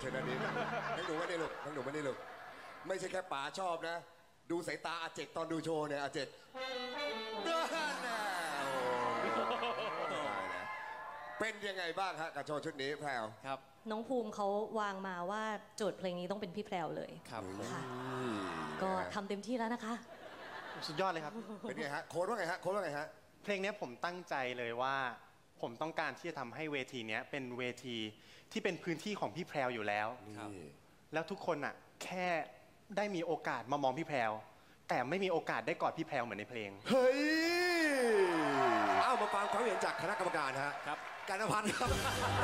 เชิญด้านนี้ทั้งหนูไม่ได้ลูกทั้งหนูไม่ได้ลูกไม่ใช่แค่ป๋าชอบนะดูสายตาอาเจกตอนดูโชว์เนี่ยอาเจกเป็นยังไงบ้างฮะกับโชว์ชุดนี้แพรวครับน้องภูมิเขาวางมาว่าโจทย์เพลงนี้ต้องเป็นพี่แพรวเลยครับค่ะก็ทำเต็มที่แล้วนะคะสุดยอดเลยครับเป็นไงฮะโค้ดว่าไงฮะโค้ดว่าไงฮะเพลงนี้ผมตั้งใจเลยว่าผมต้องการที่จะทำให้เวทีนี้เป็นเวทีที่เป็นพื้นที่ของพี่แพรวอยู่แล้วแล้วทุกคนอ่ะแค่ได้มีโอกาสมามองพี่แพรวแต่ไม่มีโอกาสได้กอดพี่แพรวเหมือนในเพลงเฮ้ยเอามาฟังความเห็นจากคณะกรรมการฮะครับการณพัฒน์ครับ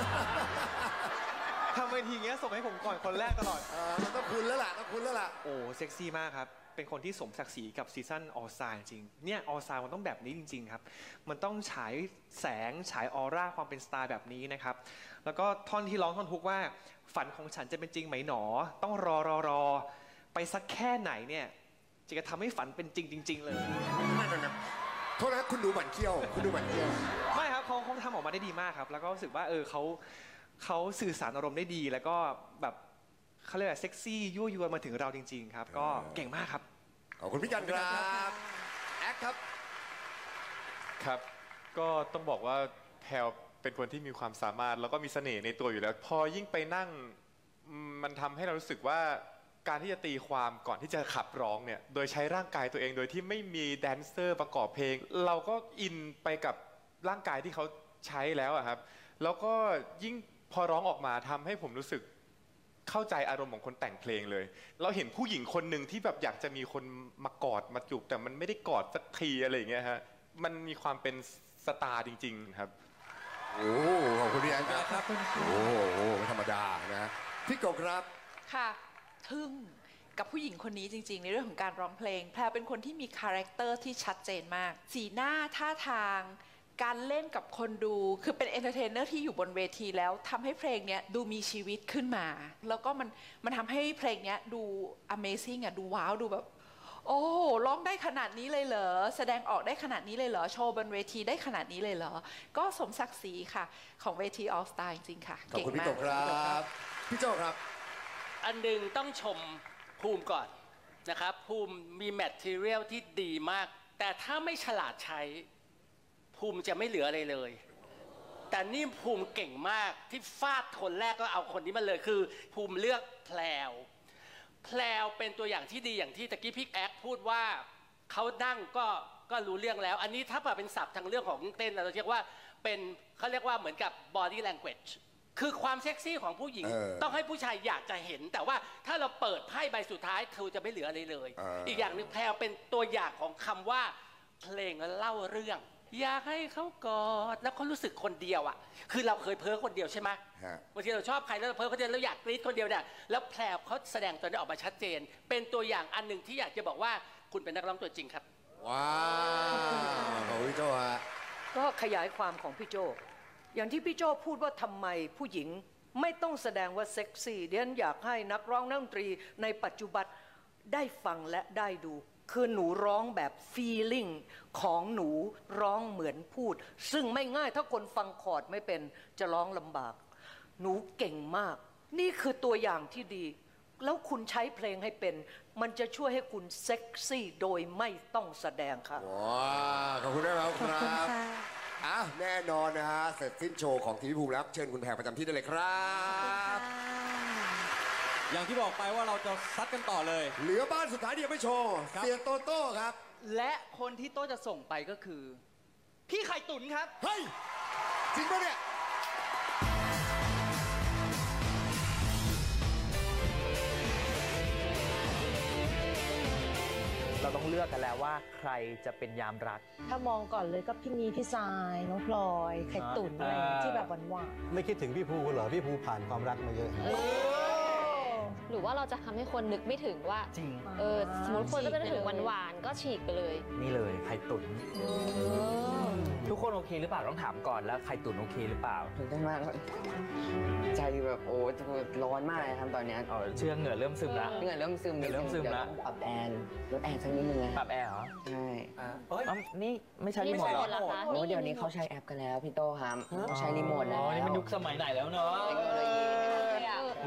ทำเวทีเงี้ยส่งให้ผมก่อนคนแรกตลอดมันต้องคุณแล้วล่ะต้องคุณแล้วล่ะโอ้เซ็กซี่มากครับเป็นคนที่สมศักดิ์ศรีกับซีซั่นออลสตาร์จริงเนี่ยออลสตาร์มันต้องแบบนี้จริงๆครับมันต้องฉายแสงฉายออร่าความเป็นสตาร์แบบนี้นะครับแล้วก็ท่อนที่ร้องท่อนฮุกว่าฝันของฉันจะเป็นจริงไหมหนอต้องรอไปสักแค่ไหนเนี่ยจะทำให้ฝันเป็นจริงๆเลยไม่โทษนะคุณดูบั่นเคี้ยวคุณดูบั่นเคี้ยวไม่ครับเขาทำออกมาได้ดีมากครับแล้วก็รู้สึกว่าเขาสื่อสารอารมณ์ได้ดีแล้วก็แบบเขาเรียกว่าเซ็กซี่ยั่วยวนมาถึงเราจริงๆครับก็เก่งมากครับขอบคุณพี่กันครับแอคครับครับก็ต้องบอกว่าแพรวเป็นคนที่มีความสามารถแล้วก็มีเสน่ห์ในตัวอยู่แล้วพอยิ่งไปนั่งมันทำให้เรารู้สึกว่าการที่จะตีความก่อนที่จะขับร้องเนี่ยโดยใช้ร่างกายตัวเองโดยที่ไม่มีแดนเซอร์ประกอบเพลงเราก็อินไปกับร่างกายที่เขาใช้แล้วครับแล้วก็ยิ่งพอร้องออกมาทำให้ผมรู้สึกเข้าใจอารมณ์ของคนแต่งเพลงเลยเราเห็นผู้หญิงคนหนึ่งที่แบบอยากจะมีคนมากอดมาจูบแต่มันไม่ได้กอดสักทีอะไรอย่างเงี้ยฮะมันมีความเป็นสตาร์จริงๆครับโอ้ขอบคุณพี่แอนครับโอ้ไม่ธรรมดานะพี่กบครับค่ะทึ่งกับผู้หญิงคนนี้จริงๆในเรื่องของการร้องเพลงแพรเป็นคนที่มีคาแรคเตอร์ที่ชัดเจนมากสีหน้าท่าทางการเล่นกับคนดูคือเป็นเอนเตอร์เทนเนอร์ที่อยู่บนเวทีแล้วทำให้เพลงนี้ดูมีชีวิตขึ้นมาแล้วก็มันทำให้เพลงนี้ดู Amazing อ่ะดูว้าวดูแบบโอ้ร้องได้ขนาดนี้เลยเหรอแสดงออกได้ขนาดนี้เลยเหรอโชว์บนเวทีได้ขนาดนี้เลยเหรอก็สมศักดิ์ศรีค่ะของเวที All Star จริงๆค่ะขอบคุณพี่กบครับพี่โจ้ครับอันหนึ่งต้องชมภูมิก่อนนะครับภูมิมีแมททีเรียลที่ดีมากแต่ถ้าไม่ฉลาดใช้ภูมิจะไม่เหลืออะไรเลยแต่นี่ภูมิเก่งมากที่ฟาดคนแรกก็เอาคนนี้มาเลยคือภูมิเลือกแพรวเป็นตัวอย่างที่ดีอย่างที่ตะกี้พี่แอ๊กพูดว่าเขานั่งก็รู้เรื่องแล้วอันนี้ถ้าเป็นศัพท์ทางเรื่องของเต้นเราเรียกว่าเป็นเขาเรียกว่าเหมือนกับ body language คือความเซ็กซี่ของผู้หญิงต้องให้ผู้ชายอยากจะเห็นแต่ว่าถ้าเราเปิดไพ่ใบสุดท้ายเธอจะไม่เหลืออะไรเลยอีกอย่างหนึ่งแพรวเป็นตัวอย่างของคำว่าเพลงเล่าเรื่องอยากให้เขากอดแล้วเขารู้สึกคนเดียวอ่ะคือเราเคยเพ้อคนเดียวใช่ไหมบางทีเราชอบใครแล้วเพ้อคนเดียวเราอยากกรี๊ดคนเดียวเนี่ยแล้วแพรวเขาแสดงตัวนี้ออกมาชัดเจนเป็นตัวอย่างอันหนึ่งที่อยากจะบอกว่าคุณเป็นนักร้องตัวจริงครับว้าวขอบคุณพี่โจ้ฮะก็ขยายความของพี่โจ้อย่างที่พี่โจ้พูดว่าทำไมผู้หญิงไม่ต้องแสดงว่าเซ็กซี่เดี๋ยวอยากให้นักร้องนักดนตรีในปัจจุบันได้ฟังและได้ดูคือหนูร้องแบบ feeling ของหนูร้องเหมือนพูดซึ่งไม่ง่ายถ้าคนฟังคอร์ดไม่เป็นจะร้องลำบากหนูเก่งมากนี่คือตัวอย่างที่ดีแล้วคุณใช้เพลงให้เป็นมันจะช่วยให้คุณเซ็กซี่โดยไม่ต้องแสดงค่ะว้าวขอบคุณครับแน่นอนนะฮะเสร็จสิ้นโชว์ของทีวีภูมิแล้วเชิญคุณแพรประจำที่ได้เลยครับอย่างที่บอกไปว่าเราจะซัดกันต่อเลยเหลือบ้านสุดท้ายที่ยังไม่โชว์เสียโตโต้ครับและคนที่โต้จะส่งไปก็คือพี่ไข่ตุ๋นครับเฮ้ยจริงปะเนี่ยเราต้องเลือกกันแล้วว่าใครจะเป็นยามรักถ้ามองก่อนเลยก็พี่นีพี่ทรายน้องพลอยไข่ตุ๋นอะไรที่แบบหวานๆไม่คิดถึงพี่ภูเหรอพี่ภูผ่านความรักมาเยอะหรือว่าเราจะทำให้คนนึกไม่ถึงว่าจริงสมมติคนก็จะนึกถึงหวานๆก็ฉีกไปเลยนี่เลยไข่ตุ๋นทุกคนโอเคหรือเปล่าต้องถามก่อนแล้วไข่ตุ๋นโอเคหรือเปล่าถึงได้มากใจแบบโอ้ร้อนมากเลยครับตอนนี้เชื่อเหงื่อเริ่มซึมแล้วเหงื่อเริ่มซึมแล้วปรับแอร์ลดแอร์สักนิดนึงปรับแอร์เหรอใช่นี่ไม่ใช่รีโมทหรอเดี๋ยวนี้เขาใช้แอปกันแล้วพี่โตครับเขาใช้รีโมทแล้วนี่มันยุคสมัยไหนแล้วเนาะ